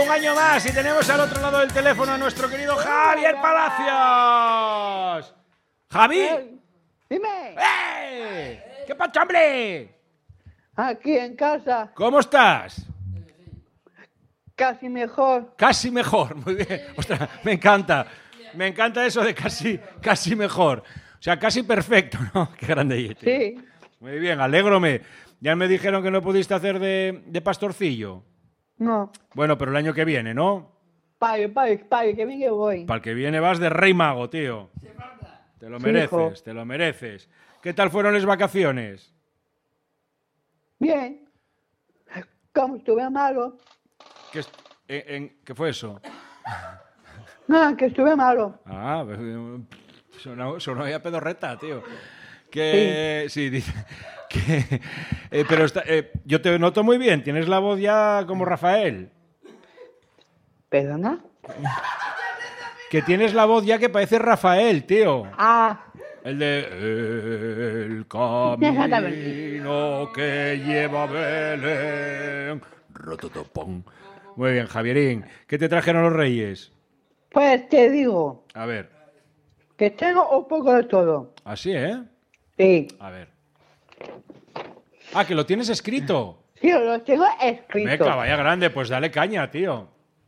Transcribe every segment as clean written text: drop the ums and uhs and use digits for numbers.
un año más y tenemos al otro lado del teléfono a nuestro querido Javier Palacios. ¡Javi! Dime. ¿Qué pasa, hombre? Aquí en casa, ¿Cómo estás? casi mejor. Casi mejor, muy bien. Ostras, me encanta eso de casi mejor. O sea, casi perfecto, ¿no? Qué grande. Sí. Muy bien, alégrome. Ya me dijeron que no pudiste hacer de pastorcillo. No. Bueno, pero el año que viene, ¿no? Pague, que bien que voy. Para el que viene vas de rey mago, tío. Te lo mereces, hijo. te lo mereces. ¿Qué tal fueron las vacaciones? Bien. Como estuve malo. ¿Qué fue eso? No, que estuve malo. Ah, sonó ya pedorreta, tío. Que sí, dice que pero yo te noto muy bien, tienes la voz ya como Rafael. ¿Perdona? Que tienes la voz ya que parece Rafael, tío. Ah, El de el camino que lleva a Belén. Rototopón. Muy bien, Javierín. ¿Qué te trajeron los Reyes? pues te digo A ver. que tengo un poco de todo. Así, ¿eh? Sí. A ver. Ah, que lo tienes escrito. Sí, lo tengo escrito. Venga, vaya grande, pues dale caña, tío.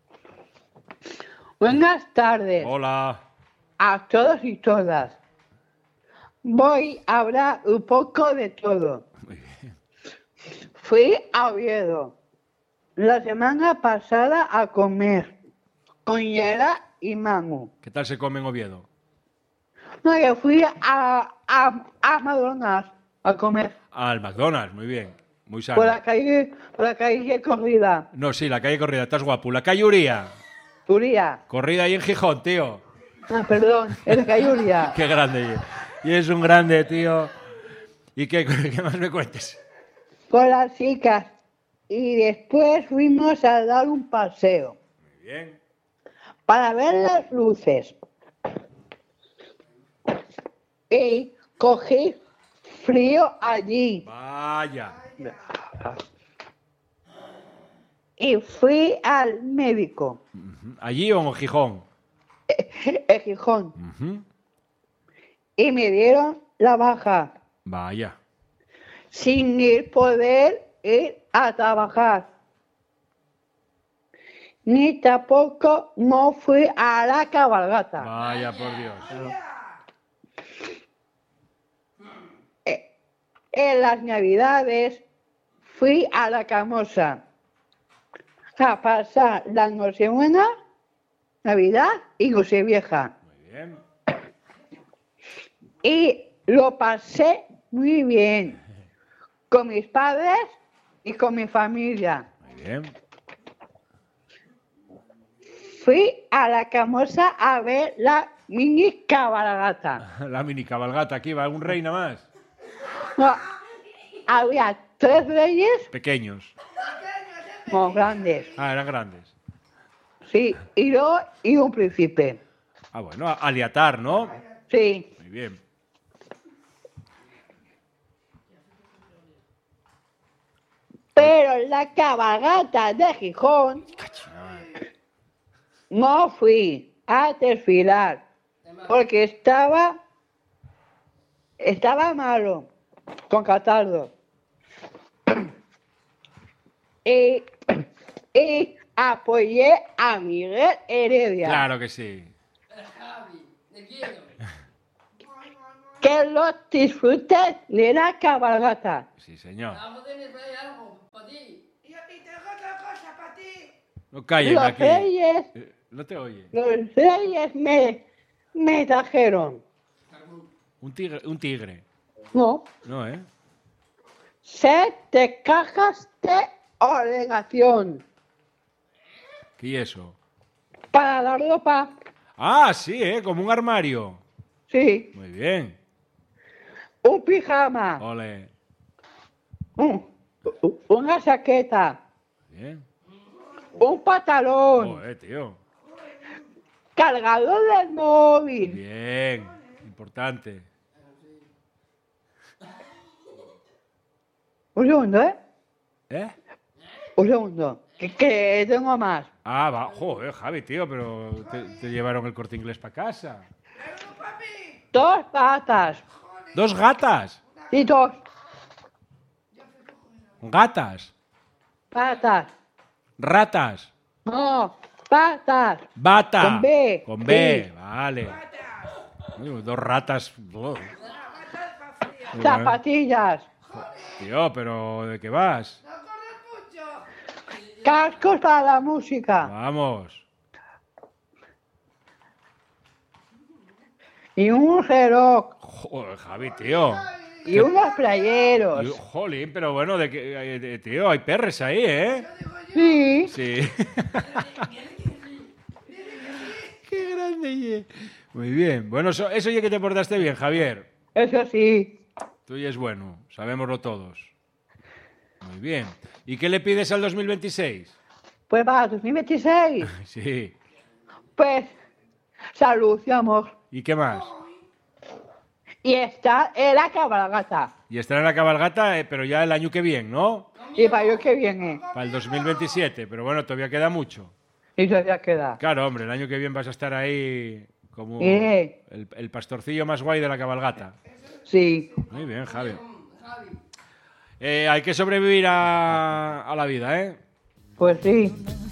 Buenas tardes Hola. a todos y todas. Voy a hablar un poco de todo. Muy bien. Fui a Oviedo la semana pasada a comer con Yera y Manu. ¿Qué tal se come en Oviedo? No, que fui a McDonald's a comer Al McDonald's, muy bien. Muy sano. por la calle Corrida. No, sí, la calle Corrida, estás guapo. La calle Uría. Uría. Corrida ahí en Gijón, tío. Ah, perdón, es la calle Uría. Qué grande. Y es un grande, tío. ¿Y qué más me cuentes? Con las chicas. Y después fuimos a dar un paseo Muy bien. para ver las luces. Y cogí frío allí. Vaya. Y fui al médico, ¿Allí o en Gijón? en Gijón. Y me dieron la baja, Vaya. sin poder ir a trabajar. Ni tampoco no fui a la cabalgata. Vaya, por Dios. En las Navidades fui a la Camosa a pasar la Nochebuena, Navidad y Nochevieja. Muy bien. Y lo pasé muy bien con mis padres y con mi familia. Muy bien. Fui a la Camosa a ver la mini cabalgata. La mini cabalgata, aquí va un rey nada más. No, había 3 reyes Pequeños. muy grandes. Ah, eran grandes. Sí, y yo y un príncipe. Ah, bueno, aliatar, ¿no? Sí. Muy bien. Pero la cabalgata de Gijón no fui a desfilar porque estaba malo con catarro. Y apoyé a Miguel Heredia. Claro que sí. Que lo disfrutes de la cabalgata. Sí, señor. Y tengo otra cosa para ti. No calles Los aquí. reyes, No te oye. los reyes me trajeron. Un tigre. No, No, ¿eh? 7 cajas de obligación ¿Qué es eso? para la ropa. Ah, sí, ¿eh? Como un armario. Sí, Muy bien. un pijama, Ole. una chaqueta, Bien. un pantalón, Joder, tío. cargador del móvil. Bien. Importante. Un segundo, ¿eh? ¿Eh? Un segundo. Que tengo más. Ah, va. Joder, Javi, tío, pero te llevaron el Corte Inglés para casa. Dos patas. ¿Dos gatas? Y dos Gatas. patas. Ratas. No, patas. Bata. Con B. Con B, Sí. vale. Uy, dos ratas. Oh. Zapatillas. Tío, pero ¿de qué vas? Cascos para la música. Vamos. Y un reloj. Joder, Javi, tío. Y unos playeros. Jolín, pero bueno, tío, hay perres ahí, ¿eh? Sí. Sí. Qué grande, ye. Muy bien. Bueno, eso ya que te portaste bien, Javier. Eso sí. Tú ya es bueno, sabémoslo todos. Muy bien. ¿Y qué le pides al 2026? Pues para 2026. Sí. Pues salud y amor. ¿Y qué más? Y está en la cabalgata. Y estar en la cabalgata, pero ya el año que viene, ¿no? Y para yo que viene. Para el 2027, pero bueno, todavía queda mucho. Y todavía queda. Claro, hombre, el año que viene vas a estar ahí como ¿Eh? el pastorcillo más guay de la cabalgata. Sí. Muy bien, Javi. Hay que sobrevivir a la vida, ¿eh? Pues sí.